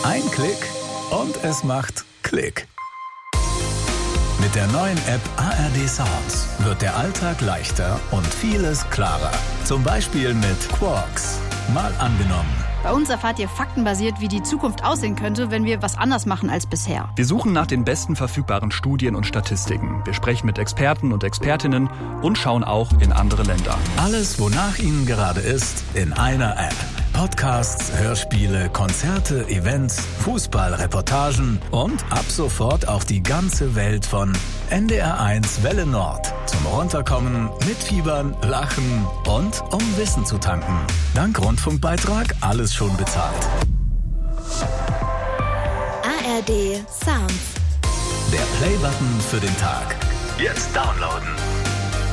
Ein Klick und es macht Klick. Mit der neuen App ARD Sounds wird der Alltag leichter und vieles klarer. Zum Beispiel mit Quarks. Mal angenommen. Bei uns erfahrt ihr faktenbasiert, wie die Zukunft aussehen könnte, wenn wir was anders machen als bisher. Wir suchen nach den besten verfügbaren Studien und Statistiken. Wir sprechen mit Experten und Expertinnen und schauen auch in andere Länder. Alles, wonach Ihnen gerade ist, in einer App. Podcasts, Hörspiele, Konzerte, Events, Fußball-Reportagen und ab sofort auch die ganze Welt von NDR1 Welle Nord. Zum Runterkommen, mitfiebern, lachen und um Wissen zu tanken. Dank Rundfunkbeitrag alles schon bezahlt. ARD Sounds. Der Playbutton für den Tag. Jetzt downloaden.